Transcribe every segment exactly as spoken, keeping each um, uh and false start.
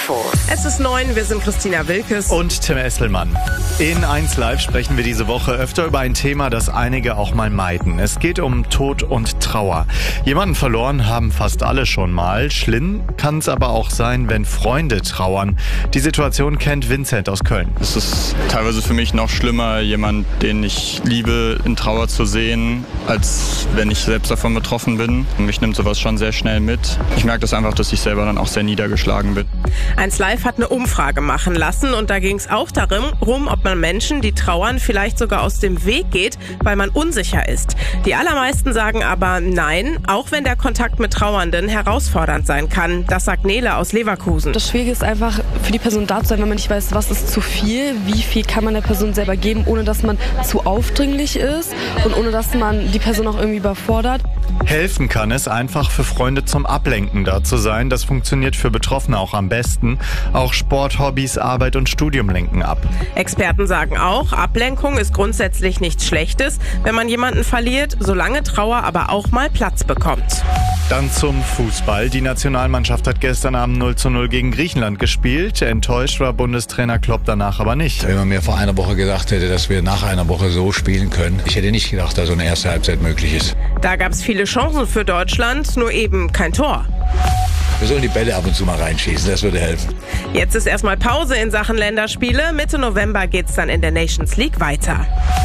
Infos. Es ist neun, wir sind Christina Wilkes und Tim Esselmann. In eins Live sprechen wir diese Woche öfter über ein Thema, das einige auch mal meiden. Es geht um Tod und Trauer. Jemanden verloren haben fast alle schon mal. Schlimm kann es aber auch sein, wenn Freunde trauern. Die Situation kennt Vincent aus Köln. Es ist teilweise für mich noch schlimmer, jemanden, den ich liebe, in Trauer zu sehen, als wenn ich selbst davon betroffen bin. Mich nimmt sowas schon sehr schnell mit. Ich merke das einfach, dass ich selber dann auch sehr niedergeschlagen bin. eins Live hat eine Umfrage machen lassen und da ging es auch darum, ob man Menschen, die trauern, vielleicht sogar aus dem Weg geht, weil man unsicher ist. Die allermeisten sagen aber nein, auch wenn der Kontakt mit Trauernden herausfordernd sein kann. Das sagt Nele aus Leverkusen. Das Schwierige ist einfach, für die Person da zu sein, wenn man nicht weiß, was ist zu viel, wie viel kann man der Person selber geben, ohne dass man zu aufdringlich ist und ohne dass man die Person auch irgendwie überfordert. Helfen kann es, einfach für Freunde zum Ablenken da zu sein. Das funktioniert für Betroffene auch am besten. Auch Sport, Hobbys, Arbeit und Studium lenken ab. Experten sagen auch, Ablenkung ist grundsätzlich nichts Schlechtes, wenn man jemanden verliert, solange Trauer aber auch mal Platz bekommt. Dann zum Fußball. Die Nationalmannschaft hat gestern Abend null zu null gegen Griechenland gespielt. Enttäuscht war Bundestrainer Klopp danach aber nicht. Wenn man mir vor einer Woche gedacht hätte, dass wir nach einer Woche so spielen können, ich hätte nicht gedacht, dass so eine erste Halbzeit möglich ist. Da gab es viele Chancen für Deutschland, nur eben kein Tor. Wir sollen die Bälle ab und zu mal reinschießen, das würde helfen. Jetzt ist erstmal Pause in Sachen Länderspiele. Mitte November geht's dann in der Nations League weiter.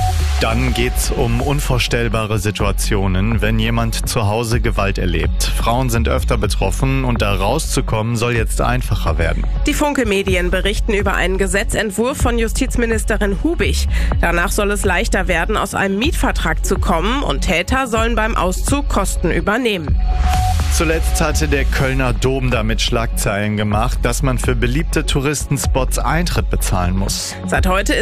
Dann geht's um unvorstellbare Situationen, wenn jemand zu Hause Gewalt erlebt. Frauen sind öfter betroffen und da rauszukommen soll jetzt einfacher werden. Die Funke-Medien berichten über einen Gesetzentwurf von Justizministerin Hubig. Danach soll es leichter werden, aus einem Mietvertrag zu kommen und Täter sollen beim Auszug Kosten übernehmen. Zuletzt hatte der Kölner Dom damit Schlagzeilen gemacht, dass man für beliebte Touristenspots Eintritt bezahlen muss. Seit heute